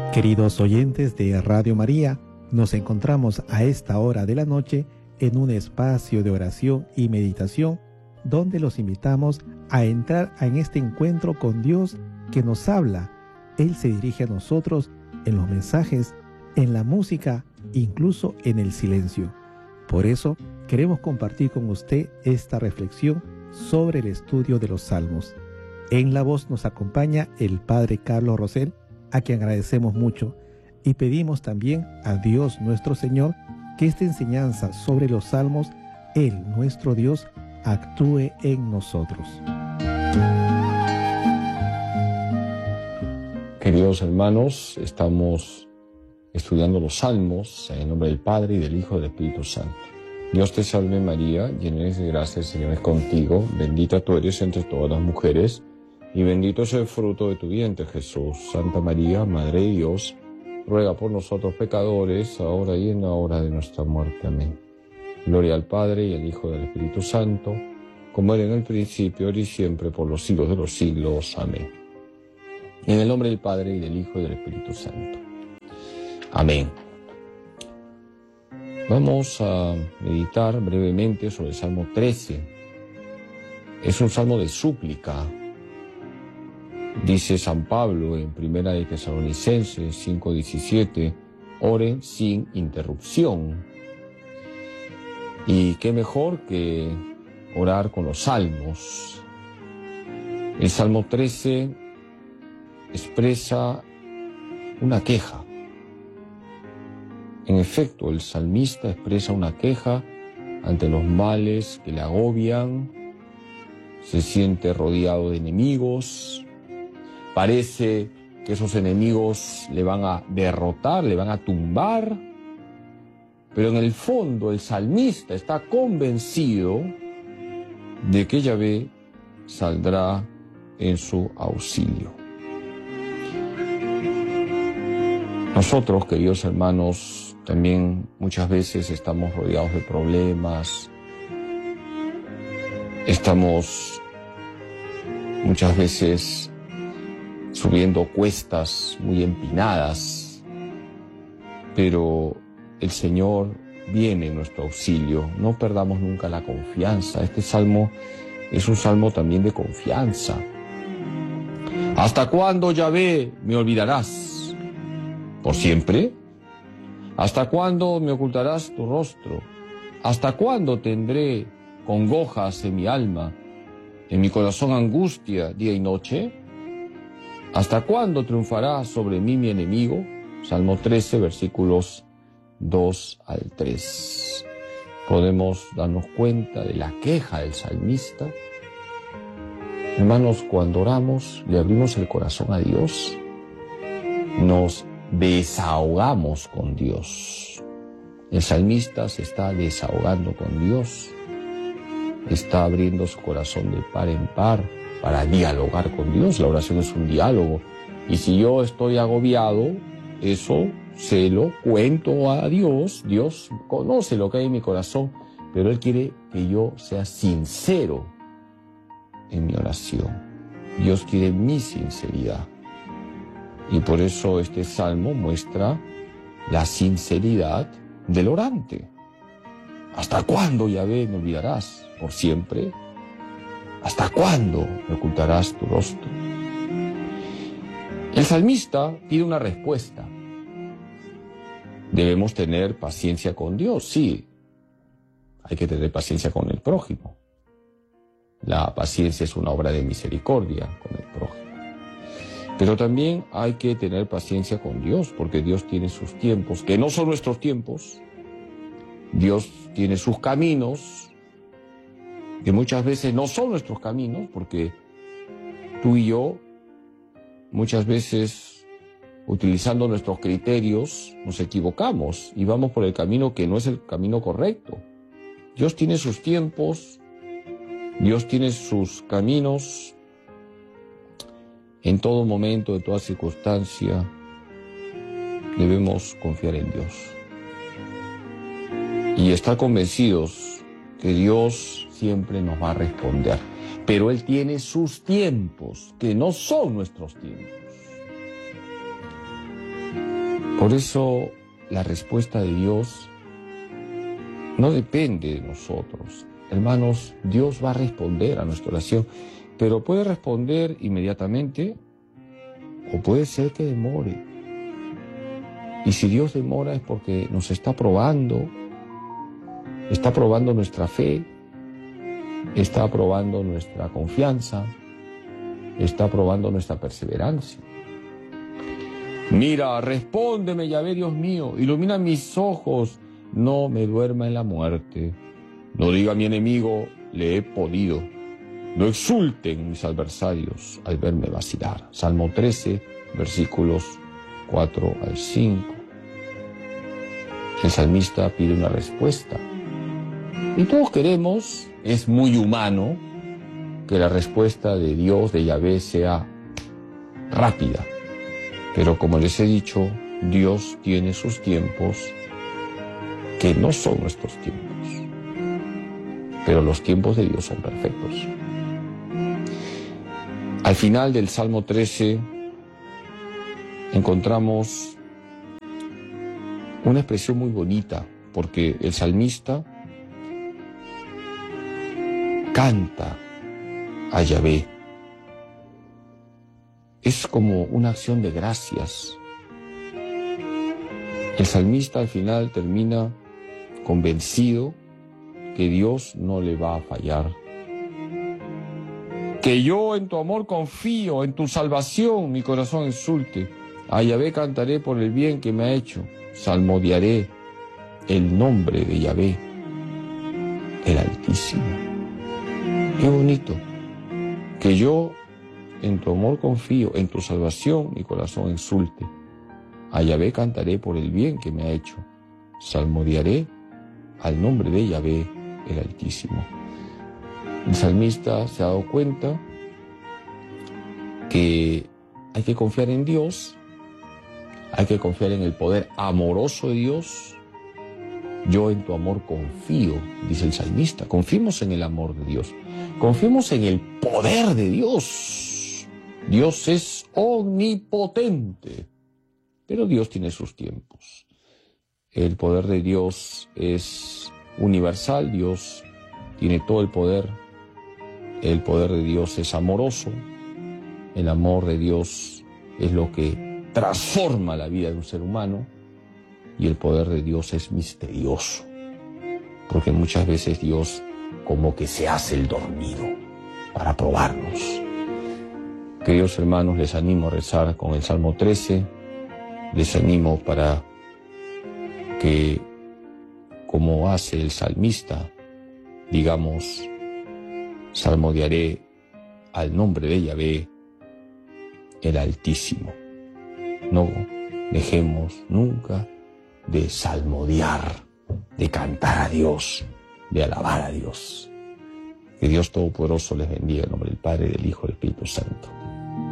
Queridos oyentes de Radio María, nos encontramos a esta hora de la noche en un espacio de oración y meditación donde los invitamos a entrar en este encuentro con Dios que nos habla. Él se dirige a nosotros en los mensajes, en la música, incluso en el silencio. Por eso queremos compartir con usted esta reflexión sobre el estudio de los Salmos. En la voz nos acompaña el Padre Carlos Rosell, a quien agradecemos mucho, y pedimos también a Dios nuestro Señor que esta enseñanza sobre los Salmos, Él, nuestro Dios, actúe en nosotros. Queridos hermanos, estamos estudiando los Salmos en el nombre del Padre y del Hijo y del Espíritu Santo. Dios te salve María, llena eres de gracia, el Señor es contigo, bendita tú eres entre todas las mujeres, y bendito es el fruto de tu vientre, Jesús. Santa María, Madre de Dios, ruega por nosotros pecadores, ahora y en la hora de nuestra muerte. Amén. Gloria al Padre, y al Hijo, y al Espíritu Santo, como era en el principio, ahora y siempre, por los siglos de los siglos. Amén. En el nombre del Padre, y del Hijo, y del Espíritu Santo. Amén. Vamos a meditar brevemente sobre el Salmo 13. Es un salmo de súplica. Dice San Pablo en Primera de Tesalonicenses 5:17, oren sin interrupción. Y qué mejor que orar con los salmos. El Salmo 13 expresa una queja. En efecto, el salmista expresa una queja ante los males que le agobian, se siente rodeado de enemigos. Parece que esos enemigos le van a derrotar, le van a tumbar, pero en el fondo el salmista está convencido de que Yahvé saldrá en su auxilio. Nosotros, queridos hermanos, también muchas veces estamos rodeados de problemas, estamos muchas veces subiendo cuestas muy empinadas, pero el Señor viene en nuestro auxilio. No perdamos nunca la confianza. Este salmo es un salmo también de confianza. ¿Hasta cuándo, Yahvé, me olvidarás? ¿Por siempre? ¿Hasta cuándo me ocultarás tu rostro? ¿Hasta cuándo tendré congojas en mi alma, en mi corazón angustia día y noche? ¿Hasta cuándo triunfará sobre mí mi enemigo? Salmo 13, versículos 2 al 3. Podemos darnos cuenta de la queja del salmista. Hermanos, cuando oramos, le abrimos el corazón a Dios, nos desahogamos con Dios. El salmista se está desahogando con Dios, está abriendo su corazón de par en par para dialogar con Dios. La oración es un diálogo. Y si yo estoy agobiado, eso se lo cuento a Dios. Dios conoce lo que hay en mi corazón, pero Él quiere que yo sea sincero en mi oración. Dios quiere mi sinceridad. Y por eso este salmo muestra la sinceridad del orante. ¿Hasta cuándo, Yahvé, me olvidarás? ¿Por siempre? ¿Hasta cuándo me ocultarás tu rostro? El salmista pide una respuesta. Debemos tener paciencia con Dios, sí. Hay que tener paciencia con el prójimo. La paciencia es una obra de misericordia con el prójimo. Pero también hay que tener paciencia con Dios, porque Dios tiene sus tiempos, que no son nuestros tiempos. Dios tiene sus caminos, que muchas veces no son nuestros caminos, porque tú y yo, muchas veces, utilizando nuestros criterios, nos equivocamos y vamos por el camino que no es el camino correcto. Dios tiene sus tiempos, Dios tiene sus caminos. En todo momento, en toda circunstancia, debemos confiar en Dios y estar convencidos que Dios siempre nos va a responder. Pero Él tiene sus tiempos, que no son nuestros tiempos. Por eso la respuesta de Dios no depende de nosotros. Hermanos, Dios va a responder a nuestra oración, pero puede responder inmediatamente o puede ser que demore. Y si Dios demora es porque nos está probando nuestra fe, está probando nuestra confianza, está probando nuestra perseverancia. Mira, respóndeme, Yahvé, Dios mío, ilumina mis ojos, no me duerma en la muerte. No diga a mi enemigo, le he podido. No exulten mis adversarios al verme vacilar. Salmo 13, versículos 4 al 5. El salmista pide una respuesta. Y todos queremos, es muy humano, que la respuesta de Dios, de Yahvé, sea rápida. Pero como les he dicho, Dios tiene sus tiempos que no son nuestros tiempos. Pero los tiempos de Dios son perfectos. Al final del Salmo 13 encontramos una expresión muy bonita, porque el salmista canta a Yahvé. Es como una acción de gracias. El salmista al final termina convencido que Dios no le va a fallar. Que yo en tu amor confío, en tu salvación mi corazón exulte. A Yahvé cantaré por el bien que me ha hecho. Salmodiaré el nombre de Yahvé, el Altísimo. Qué bonito. Que yo en tu amor confío, en tu salvación mi corazón exulte. A Yahvé cantaré por el bien que me ha hecho. Salmodiaré al nombre de Yahvé, el Altísimo. El salmista se ha dado cuenta que hay que confiar en Dios, hay que confiar en el poder amoroso de Dios. Yo en tu amor confío, dice el salmista. Confiemos en el amor de Dios. Confiemos en el poder de Dios. Dios es omnipotente, pero Dios tiene sus tiempos. El poder de Dios es universal, Dios tiene todo el poder. El poder de Dios es amoroso. El amor de Dios es lo que transforma la vida de un ser humano. Y el poder de Dios es misterioso, porque muchas veces Dios como que se hace el dormido para probarnos. Queridos hermanos, les animo a rezar con el Salmo 13, les animo para que, como hace el salmista, digamos, salmodiaré al nombre de Yahvé, el Altísimo. No dejemos nunca de salmodiar, de cantar a Dios, de alabar a Dios. Que Dios Todopoderoso les bendiga en nombre del Padre, del Hijo y del Espíritu Santo.